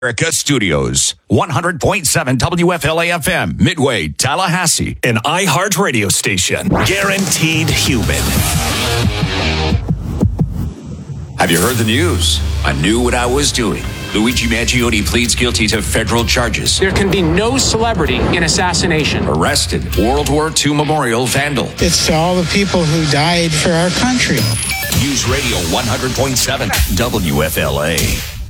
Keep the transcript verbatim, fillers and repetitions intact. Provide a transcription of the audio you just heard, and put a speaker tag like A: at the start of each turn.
A: America Studios, one hundred point seven W F L A F M, Midway, Tallahassee.
B: An iHeart radio station, guaranteed human.
A: Have you heard the news? I knew what I was doing. Luigi Mangione pleads guilty to federal charges.
C: There can be no celebrity in assassination.
A: Arrested, World War Two memorial vandal.
D: It's to all the people who died for our country.
A: News Radio one hundred point seven W F L A.